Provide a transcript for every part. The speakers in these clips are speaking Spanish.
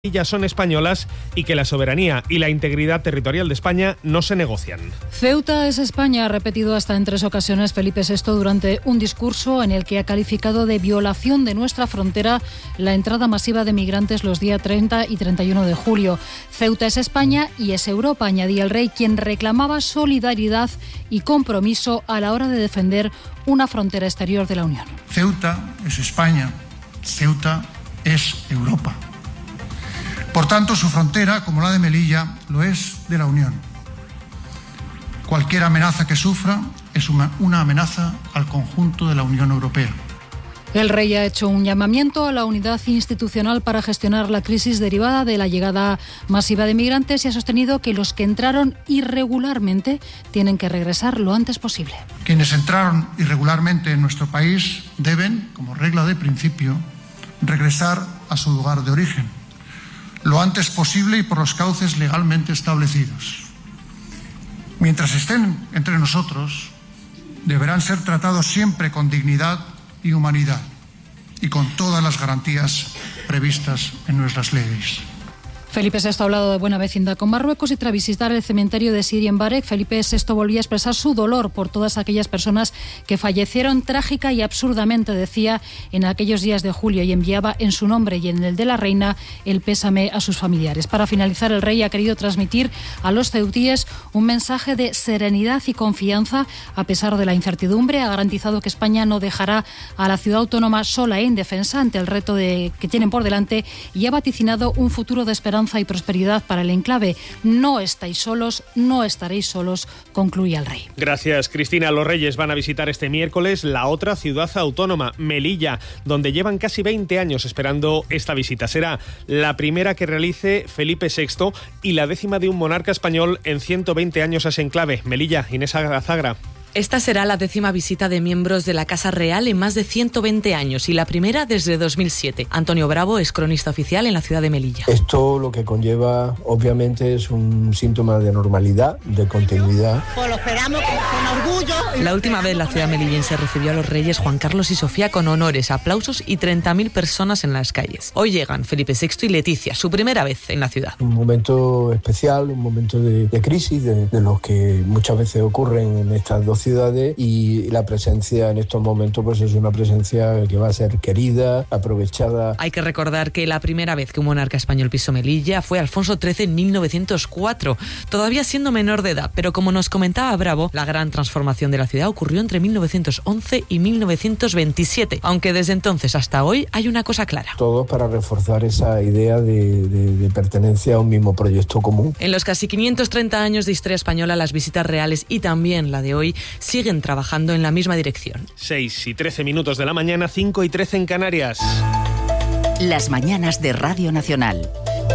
son españolas y que la soberanía y la integridad territorial de España no se negocian. Ceuta es España, ha repetido hasta en 3 ocasiones Felipe VI durante un discurso en el que ha calificado de violación de nuestra frontera la entrada masiva de migrantes los días 30 y 31 de julio. Ceuta es España y es Europa, añadía el rey, quien reclamaba solidaridad y compromiso a la hora de defender una frontera exterior de la Unión. Ceuta es España, Ceuta es Europa. Por tanto, su frontera, como la de Melilla, lo es de la Unión. Cualquier amenaza que sufra es una amenaza al conjunto de la Unión Europea. El rey ha hecho un llamamiento a la unidad institucional para gestionar la crisis derivada de la llegada masiva de migrantes y ha sostenido que los que entraron irregularmente tienen que regresar lo antes posible. Quienes entraron irregularmente en nuestro país deben, como regla de principio, regresar a su lugar de origen lo antes posible y por los cauces legalmente establecidos. Mientras estén entre nosotros, deberán ser tratados siempre con dignidad y humanidad y con todas las garantías previstas en nuestras leyes. Felipe VI ha hablado de buena vecindad con Marruecos y tras visitar el cementerio de Sidi en Barek, Felipe VI volvía a expresar su dolor por todas aquellas personas que fallecieron trágica y absurdamente, decía, en aquellos días de julio y enviaba en su nombre y en el de la reina el pésame a sus familiares. Para finalizar, el rey ha querido transmitir a los ceutíes un mensaje de serenidad y confianza a pesar de la incertidumbre. Ha garantizado que España no dejará a la ciudad autónoma sola e indefensa ante el reto que tienen por delante y ha vaticinado un futuro de esperanza y prosperidad para el enclave. No estáis solos, no estaréis solos, concluye el rey. Gracias, Cristina. Los reyes van a visitar este miércoles la otra ciudad autónoma, Melilla, donde llevan casi 20 años esperando esta visita. Será la primera que realice Felipe VI y la 10ª de un monarca español en 120 años a ese enclave. Melilla, Inés Azagra. Esta será la 10ª visita de miembros de la Casa Real en más de 120 años y la primera desde 2007. Antonio Bravo es cronista oficial en la ciudad de Melilla. Esto lo que conlleva, obviamente, es un síntoma de normalidad, de continuidad. Pues lo esperamos con orgullo. La última vez la ciudad melillense recibió a los reyes Juan Carlos y Sofía con honores, aplausos y 30.000 personas en las calles. Hoy llegan Felipe VI y Leticia, su primera vez en la ciudad. Un momento especial, un momento de crisis, de los que muchas veces ocurren en estas dos ciudades, y la presencia en estos momentos pues es una presencia que va a ser querida, aprovechada. Hay que recordar que la primera vez que un monarca español pisó Melilla fue Alfonso XIII en 1904, todavía siendo menor de edad, pero como nos comentaba Bravo, la gran transformación de la ciudad ocurrió entre 1911 y 1927, aunque desde entonces hasta hoy hay una cosa clara. Todo para reforzar esa idea de pertenencia a un mismo proyecto común. En los casi 530 años de historia española, las visitas reales y también la de hoy siguen trabajando en la misma dirección. 6:13 de la mañana, 5:13 en Canarias. Las mañanas de Radio Nacional.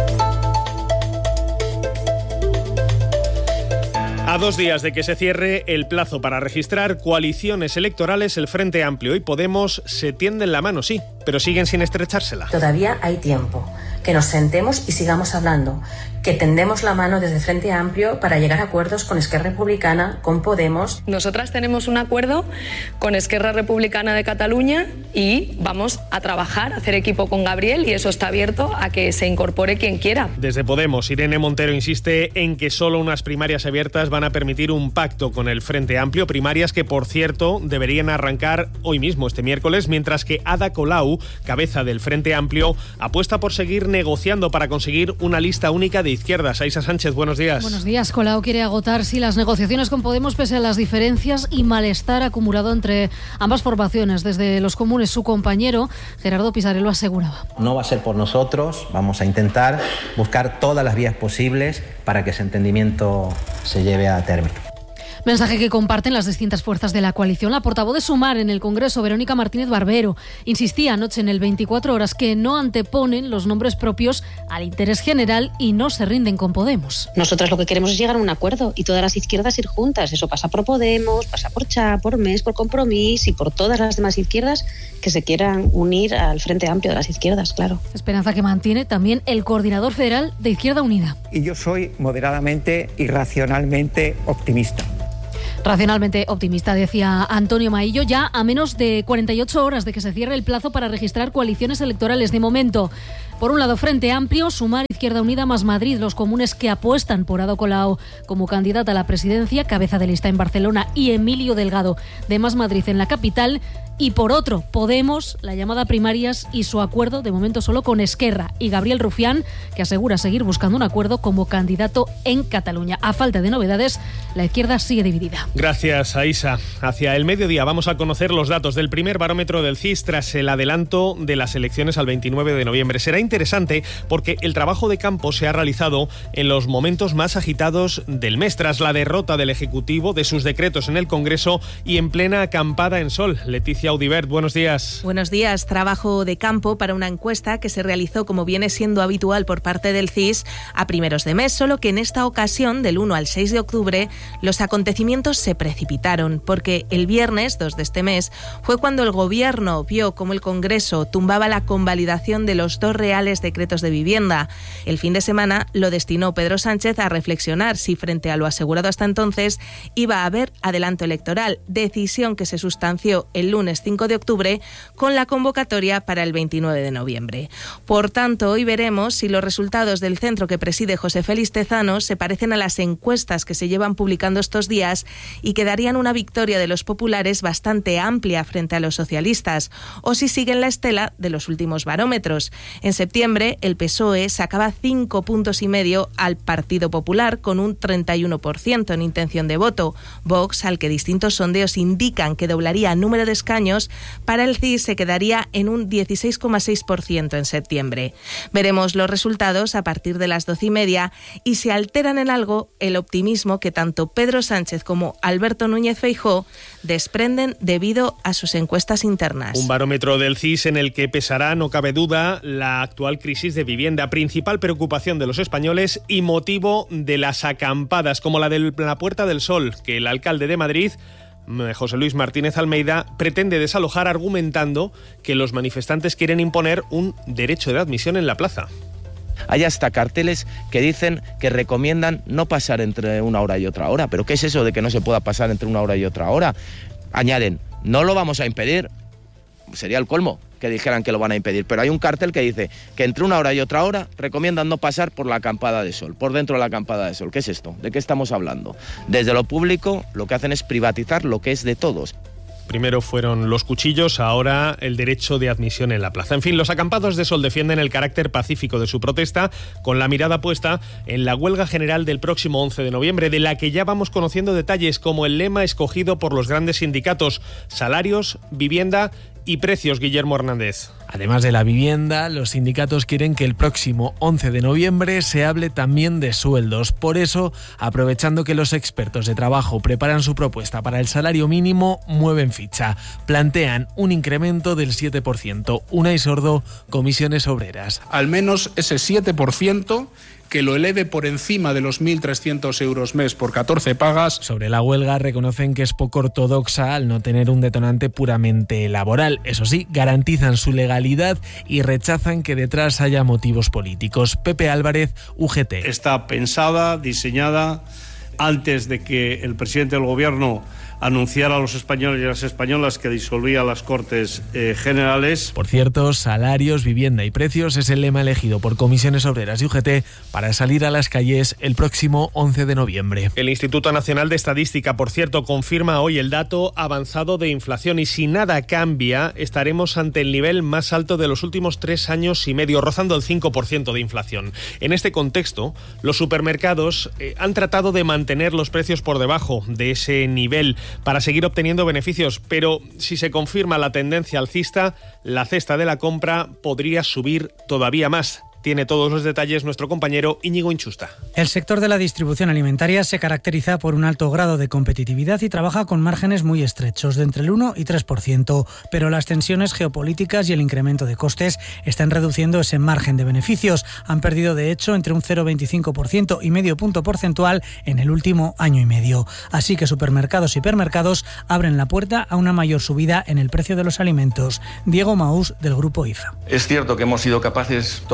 A 2 días de que se cierre el plazo para registrar coaliciones electorales, el Frente Amplio y Podemos se tienden la mano, sí, pero siguen sin estrechársela. Todavía hay tiempo. Que nos sentemos y sigamos hablando, que tendemos la mano desde Frente Amplio para llegar a acuerdos con Esquerra Republicana, con Podemos. Nosotras tenemos un acuerdo con Esquerra Republicana de Cataluña y vamos a trabajar, a hacer equipo con Gabriel, y eso está abierto a que se incorpore quien quiera. Desde Podemos, Irene Montero insiste en que solo unas primarias abiertas van a permitir un pacto con el Frente Amplio, primarias que, por cierto, deberían arrancar hoy mismo, este miércoles, mientras que Ada Colau, cabeza del Frente Amplio, apuesta por seguir negociando para conseguir una lista única de izquierdas. Aisa Sánchez, buenos días. Buenos días. Colau quiere agotar las negociaciones con Podemos pese a las diferencias y malestar acumulado entre ambas formaciones. Desde los comunes, su compañero Gerardo Pisarello aseguraba: no va a ser por nosotros, vamos a intentar buscar todas las vías posibles para que ese entendimiento se lleve a término. Mensaje que comparten las distintas fuerzas de la coalición. La portavoz de Sumar en el Congreso, Verónica Martínez Barbero, insistía anoche en el 24 Horas que no anteponen los nombres propios al interés general y no se rinden con Podemos. Nosotras lo que queremos es llegar a un acuerdo y todas las izquierdas ir juntas. Eso pasa por Podemos, pasa por CHA, por MES, por Compromís y por todas las demás izquierdas que se quieran unir al Frente Amplio de las izquierdas, claro. Esperanza que mantiene también el coordinador federal de Izquierda Unida. Y yo soy moderadamente y racionalmente optimista. Racionalmente optimista, decía Antonio Maillo, ya a menos de 48 horas de que se cierre el plazo para registrar coaliciones electorales. De momento, Por un lado, Frente Amplio, Sumar, Izquierda Unida más Madrid, los comunes que apuestan por Ada Colau como candidata a la presidencia, cabeza de lista en Barcelona, y Emilio Delgado de Más Madrid en la capital. Y por otro, Podemos, la llamada primarias y su acuerdo, de momento solo con Esquerra y Gabriel Rufián, que asegura seguir buscando un acuerdo como candidato en Cataluña. A falta de novedades, la izquierda sigue dividida. Gracias, Aisa. Hacia el mediodía vamos a conocer los datos del primer barómetro del CIS tras el adelanto de las elecciones al 29 de noviembre. Será interesante porque el trabajo de campo se ha realizado en los momentos más agitados del mes, tras la derrota del Ejecutivo, de sus decretos en el Congreso y en plena acampada en sol. Leticia Audibert, buenos días. Buenos días. Trabajo de campo para una encuesta que se realizó, como viene siendo habitual por parte del CIS, a primeros de mes, solo que en esta ocasión, del 1 al 6 de octubre, los acontecimientos se precipitaron, porque el viernes 2 de este mes fue cuando el Gobierno vio cómo el Congreso tumbaba la convalidación de los 2 reales decretos de vivienda. El fin de semana lo destinó Pedro Sánchez a reflexionar si, frente a lo asegurado hasta entonces, iba a haber adelanto electoral, decisión que se sustanció el lunes 5 de octubre con la convocatoria para el 29 de noviembre. Por tanto, hoy veremos si los resultados del centro que preside José Félix Tezanos se parecen a las encuestas que se llevan publicando estos días y que darían una victoria de los populares bastante amplia frente a los socialistas, o si siguen la estela de los últimos barómetros. En septiembre, el PSOE sacaba 5,5 puntos al Partido Popular, con un 31% en intención de voto. Vox, al que distintos sondeos indican que doblaría el número de escaños, para el CIS se quedaría en un 16,6% en septiembre. Veremos los resultados a partir de las 12:30 y si alteran en algo el optimismo que tanto Pedro Sánchez como Alberto Núñez Feijóo desprenden debido a sus encuestas internas. Un barómetro del CIS en el que pesará, no cabe duda, la actual crisis de vivienda, principal preocupación de los españoles y motivo de las acampadas, como la de la Puerta del Sol, que el alcalde de Madrid, José Luis Martínez Almeida, pretende desalojar argumentando que los manifestantes quieren imponer un derecho de admisión en la plaza. Hay hasta carteles que dicen que recomiendan no pasar entre una hora y otra hora. ¿Pero qué es eso de que no se pueda pasar entre una hora y otra hora? Añaden, no lo vamos a impedir. Sería el colmo que dijeran que lo van a impedir, pero hay un cartel que dice que entre una hora y otra hora recomiendan no pasar por la acampada de sol, por dentro de la acampada de sol. ¿Qué es esto? ¿De qué estamos hablando? Desde lo público lo que hacen es privatizar lo que es de todos. Primero fueron los cuchillos, ahora el derecho de admisión en la plaza. En fin, los acampados de sol defienden el carácter pacífico de su protesta, con la mirada puesta en la huelga general del próximo 11 de noviembre, de la que ya vamos conociendo detalles, como el lema escogido por los grandes sindicatos: salarios, vivienda y precios. Guillermo Hernández. Además de la vivienda, los sindicatos quieren que el próximo 11 de noviembre se hable también de sueldos. Por eso, aprovechando que los expertos de trabajo preparan su propuesta para el salario mínimo, mueven ficha. Plantean un incremento del 7%. Unai Sordo, Comisiones Obreras. Al menos ese 7%... que lo eleve por encima de los 1.300 euros mes por 14 pagas. Sobre la huelga reconocen que es poco ortodoxa al no tener un detonante puramente laboral. Eso sí, garantizan su legalidad y rechazan que detrás haya motivos políticos. Pepe Álvarez, UGT. Está pensada, diseñada, antes de que el presidente del Gobierno anunciara a los españoles y a las españolas que disolvía las Cortes Generales. Por cierto, salarios, vivienda y precios es el lema elegido por Comisiones Obreras y UGT para salir a las calles el próximo 11 de noviembre. El Instituto Nacional de Estadística, por cierto, confirma hoy el dato avanzado de inflación y si nada cambia, estaremos ante el nivel más alto de los últimos 3 años y medio, rozando el 5% de inflación. En este contexto, los supermercados han tratado de mantener los precios por debajo de ese nivel para seguir obteniendo beneficios, pero si se confirma la tendencia alcista, la cesta de la compra podría subir todavía más. Tiene todos los detalles nuestro compañero Íñigo Inchusta. El sector de la distribución alimentaria se caracteriza por un alto grado de competitividad y trabaja con márgenes muy estrechos, de entre el 1 y 3%, pero las tensiones geopolíticas y el incremento de costes están reduciendo ese margen de beneficios. Han perdido, de hecho, entre un 0,25% y medio punto porcentual en el último año y medio. Así que supermercados y hipermercados abren la puerta a una mayor subida en el precio de los alimentos. Diego Maús, del Grupo IFA. Es cierto que hemos sido capaces, toda la cadena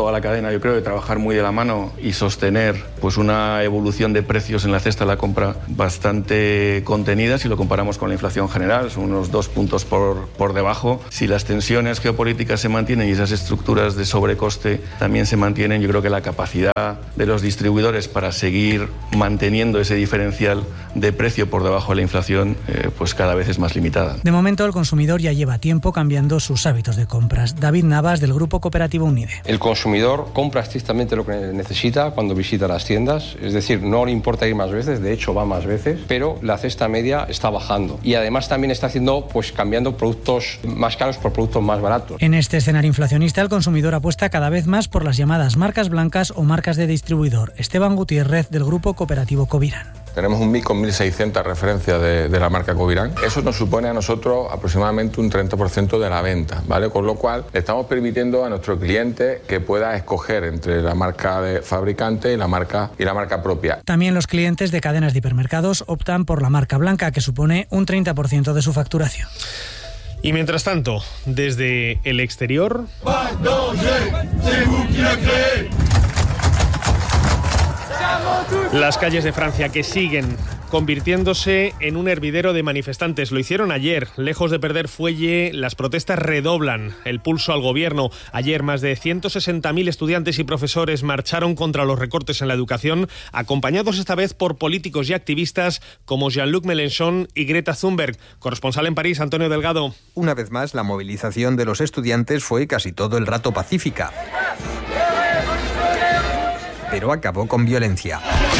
cadena, yo creo, de trabajar muy de la mano y sostener pues una evolución de precios en la cesta de la compra bastante contenida si lo comparamos con la inflación general, son unos 2 puntos por debajo. Si las tensiones geopolíticas se mantienen y esas estructuras de sobrecoste también se mantienen, yo creo que la capacidad de los distribuidores para seguir manteniendo ese diferencial de precio por debajo de la inflación pues cada vez es más limitada. De momento, el consumidor ya lleva tiempo cambiando sus hábitos de compras. David Navas, del Grupo Cooperativo Unide. El consumidor compra estrictamente lo que necesita cuando visita las tiendas, es decir, no le importa ir más veces, de hecho va más veces, pero la cesta media está bajando y además también está cambiando productos más caros por productos más baratos. En este escenario inflacionista, el consumidor apuesta cada vez más por las llamadas marcas blancas o marcas de distribuidor. Esteban Gutiérrez, del Grupo Cooperativo Covirán. Tenemos un MIC con 1.600 referencias de la marca Covirán. Eso nos supone a nosotros aproximadamente un 30% de la venta, ¿vale? Con lo cual, le estamos permitiendo a nuestro cliente que pueda escoger entre la marca de fabricante y la marca propia. También los clientes de cadenas de hipermercados optan por la marca blanca, que supone un 30% de su facturación. Y mientras tanto, desde el exterior... Las calles de Francia que siguen convirtiéndose en un hervidero de manifestantes. Lo hicieron ayer. Lejos de perder fuelle, las protestas redoblan el pulso al gobierno. Ayer más de 160.000 estudiantes y profesores marcharon contra los recortes en la educación, acompañados esta vez por políticos y activistas como Jean-Luc Mélenchon y Greta Thunberg. Corresponsal en París, Antonio Delgado. Una vez más, la movilización de los estudiantes fue casi todo el rato pacífica, pero acabó con violencia.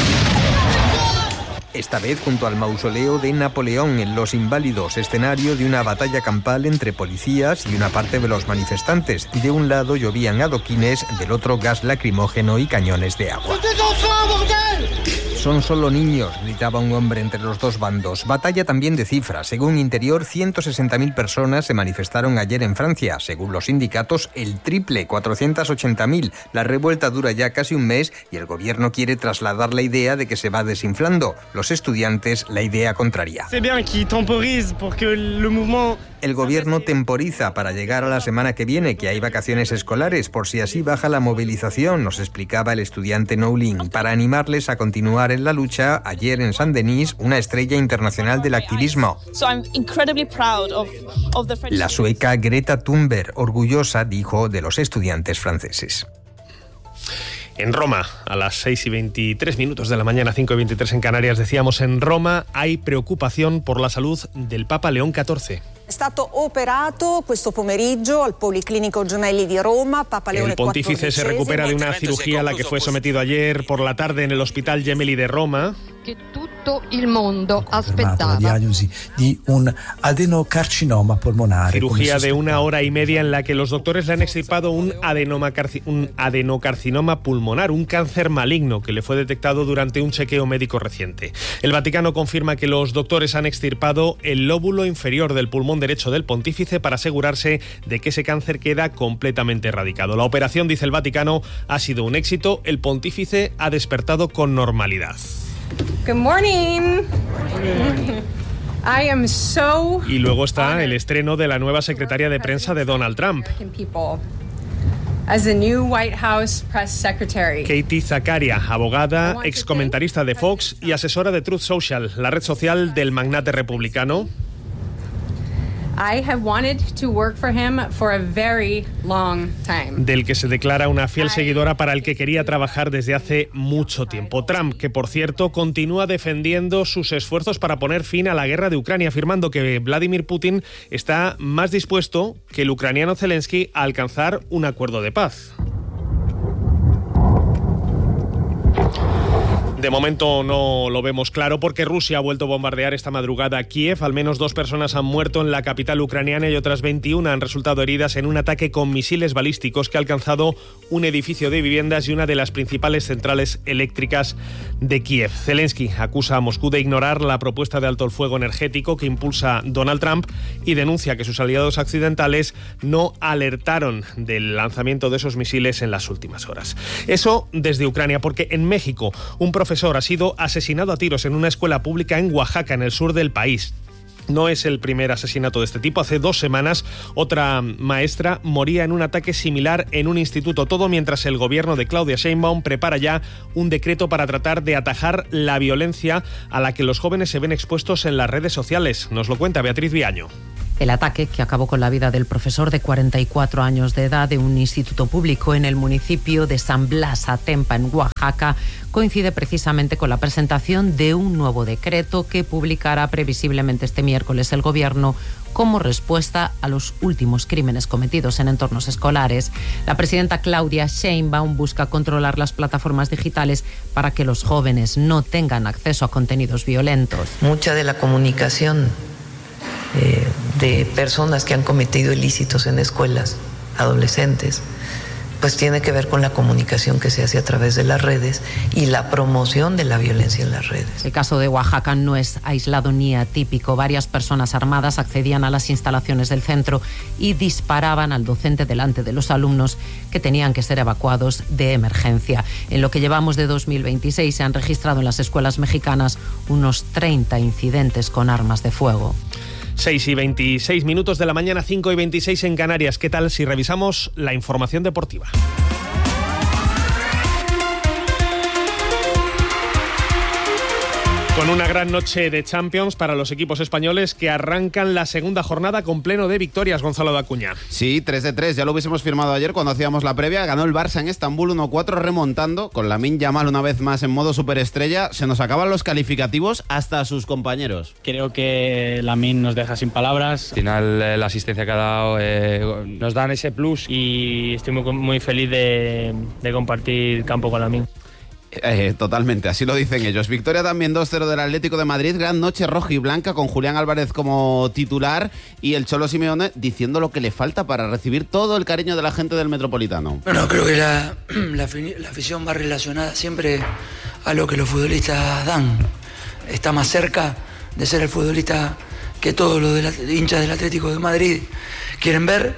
Esta vez junto al mausoleo de Napoleón en Los Inválidos, escenario de una batalla campal entre policías y una parte de los manifestantes. De un lado llovían adoquines, del otro gas lacrimógeno y cañones de agua. Son solo niños, gritaba un hombre entre los dos bandos. Batalla también de cifras. Según Interior, 160.000 personas se manifestaron ayer en Francia. Según los sindicatos, el triple, 480.000. La revuelta dura ya casi un mes y el gobierno quiere trasladar la idea de que se va desinflando. Los estudiantes, la idea contraria. El gobierno temporiza para llegar a la semana que viene, que hay vacaciones escolares, por si así baja la movilización, nos explicaba el estudiante Noulin. Para animarles a continuar en la lucha, ayer en Saint-Denis, una estrella internacional del activismo. La sueca Greta Thunberg, orgullosa, dijo, de los estudiantes franceses. En Roma, a las 6:23 de la mañana, 5:23 en Canarias, decíamos, en Roma hay preocupación por la salud del Papa León XIV. El pontífice se recupera de una cirugía a la que fue sometido ayer por la tarde en el Hospital Gemelli de Roma. Que tutto il mondo aspettava. La diagnosi di un adenocarcinoma polmonare. Cirugía de 1 hora y media en la que los doctores le han extirpado un adenocarcinoma pulmonar, un cáncer maligno que le fue detectado durante un chequeo médico reciente. El Vaticano confirma que los doctores han extirpado el lóbulo inferior del pulmón derecho del pontífice para asegurarse de que ese cáncer queda completamente erradicado. La operación, dice el Vaticano, ha sido un éxito. El pontífice ha despertado con normalidad. Good morning. I am so y luego está el estreno de la nueva secretaria de prensa de Donald Trump. As the new White House press secretary. Katie Zakaria, abogada, excomentarista de Fox y asesora de Truth Social, la red social del magnate republicano. I have wanted to work for him for a very long time. Del que se declara una fiel seguidora, para el que quería trabajar desde hace mucho tiempo. Trump, que por cierto continúa defendiendo sus esfuerzos para poner fin a la guerra de Ucrania, afirmando que Vladimir Putin está más dispuesto que el ucraniano Zelensky a alcanzar un acuerdo de paz. De momento no lo vemos claro porque Rusia ha vuelto a bombardear esta madrugada a Kiev. Al menos 2 personas han muerto en la capital ucraniana y otras 21 han resultado heridas en un ataque con misiles balísticos que ha alcanzado un edificio de viviendas y una de las principales centrales eléctricas de Kiev. Zelensky acusa a Moscú de ignorar la propuesta de alto el fuego energético que impulsa Donald Trump y denuncia que sus aliados occidentales no alertaron del lanzamiento de esos misiles en las últimas horas. Eso desde Ucrania, porque en México un profesor ha sido asesinado a tiros en una escuela pública en Oaxaca, en el sur del país. No es el primer asesinato de este tipo. Hace 2 semanas otra maestra moría en un ataque similar en un instituto. Todo mientras el gobierno de Claudia Sheinbaum prepara ya un decreto para tratar de atajar la violencia a la que los jóvenes se ven expuestos en las redes sociales. Nos lo cuenta Beatriz Viaño. El ataque, que acabó con la vida del profesor de 44 años de edad de un instituto público en el municipio de San Blas Atempa, en Oaxaca, coincide precisamente con la presentación de un nuevo decreto que publicará previsiblemente este miércoles el Gobierno como respuesta a los últimos crímenes cometidos en entornos escolares. La presidenta Claudia Sheinbaum busca controlar las plataformas digitales para que los jóvenes no tengan acceso a contenidos violentos. Mucha de la comunicación de personas que han cometido ilícitos en escuelas, adolescentes, pues tiene que ver con la comunicación que se hace a través de las redes y la promoción de la violencia en las redes. El caso de Oaxaca no es aislado ni atípico. Varias personas armadas accedían a las instalaciones del centro y disparaban al docente delante de los alumnos que tenían que ser evacuados de emergencia. En lo que llevamos de 2026 se han registrado en las escuelas mexicanas unos 30 incidentes con armas de fuego. 6:26 de la mañana, 5:26 en Canarias. ¿Qué tal si revisamos la información deportiva? Con una gran noche de Champions para los equipos españoles que arrancan la segunda jornada con pleno de victorias, Gonzalo de Acuña. Sí, 3-3, ya lo hubiésemos firmado ayer cuando hacíamos la previa. Ganó el Barça en Estambul 1-4 remontando, con Lamine Yamal una vez más en modo superestrella. Se nos acaban los calificativos hasta a sus compañeros. Creo que Lamine nos deja sin palabras. Al final la asistencia que ha dado nos dan ese plus y estoy muy feliz de compartir campo con Lamine. Totalmente, así lo dicen ellos. Victoria también 2-0 del Atlético de Madrid. Gran noche roja y blanca con Julián Álvarez como titular y el Cholo Simeone diciendo lo que le falta para recibir todo el cariño de la gente del Metropolitano. Bueno, creo que la afición va relacionada siempre a lo que los futbolistas dan. Está más cerca de ser el futbolista que todos los hinchas del Atlético de Madrid quieren ver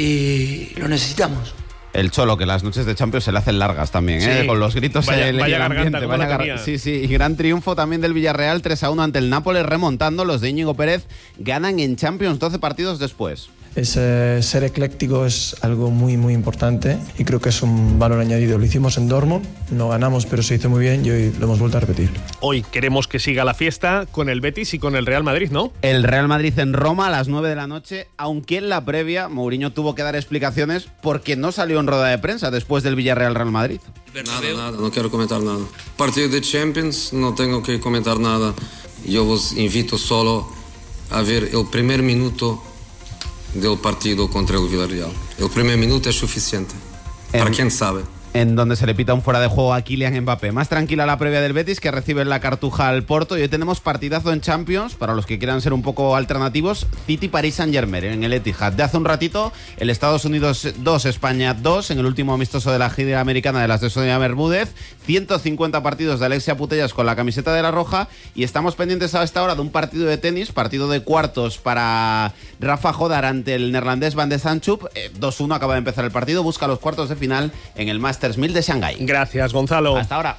y lo necesitamos. El Cholo, que las noches de Champions se le hacen largas también, sí. Con los gritos vaya en el garganta, ambiente. Sí, y gran triunfo también del Villarreal, 3-1 ante el Nápoles, remontando. Los de Íñigo Pérez ganan en Champions 12 partidos después. Ser ecléctico es algo muy muy importante y creo que es un valor añadido. Lo hicimos en Dortmund, no ganamos pero se hizo muy bien y hoy lo hemos vuelto a repetir. Hoy queremos que siga la fiesta con el Betis y con el Real Madrid, ¿no? El Real Madrid en Roma a las 9 de la noche, aunque en la previa Mourinho tuvo que dar explicaciones porque no salió en rueda de prensa después del Villarreal-Real Madrid. Nada, no quiero comentar nada. Partido de Champions, no tengo que comentar nada. Yo os invito solo a ver el primer minuto del partido contra el Villarreal. El primer minuto es suficiente, para quien sabe. En donde se le pita un fuera de juego a Kylian Mbappé. Más tranquila la previa del Betis, que recibe en la Cartuja al Porto. Y hoy tenemos partidazo en Champions, para los que quieran ser un poco alternativos, City-Paris Saint-Germain en el Etihad. De hace un ratito, el Estados Unidos 2, España 2, en el último amistoso de la gira americana de las de Sonia Bermúdez. 150 partidos de Alexia Putellas con la camiseta de la Roja. Y estamos pendientes a esta hora de un partido de tenis, partido de cuartos para Rafa Jodar ante el neerlandés Van de Santchuk. 2-1 acaba de empezar el partido, busca los cuartos de final en el Masters 1000 de Shanghái. Gracias, Gonzalo. Hasta ahora.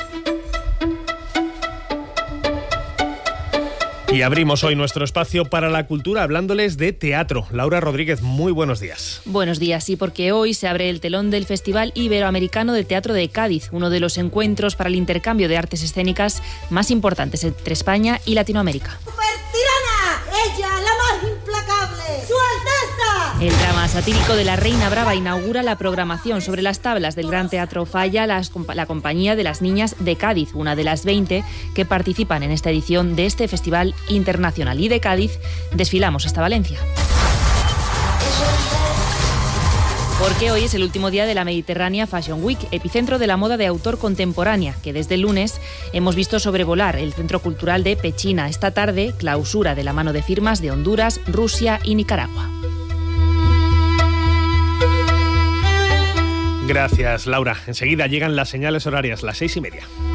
Y abrimos hoy nuestro espacio para la cultura hablándoles de teatro. Laura Rodríguez, muy buenos días. Buenos días, sí, porque hoy se abre el telón del Festival Iberoamericano de Teatro de Cádiz, uno de los encuentros para el intercambio de artes escénicas más importantes entre España y Latinoamérica. ¡Tirana! ¡Ella, la más implacable! ¡Su Alteza! El drama satírico de La Reina Brava inaugura la programación sobre las tablas del Gran Teatro Falla, la compañía de las niñas de Cádiz, una de las 20 que participan en esta edición de este Festival Internacional. Y de Cádiz desfilamos hasta Valencia. Porque hoy es el último día de la Mediterránea Fashion Week, epicentro de la moda de autor contemporánea, que desde el lunes hemos visto sobrevolar el Centro Cultural de Pechina. Esta tarde, clausura de la mano de firmas de Honduras, Rusia y Nicaragua. Gracias, Laura. Enseguida llegan las señales horarias, las 6:30.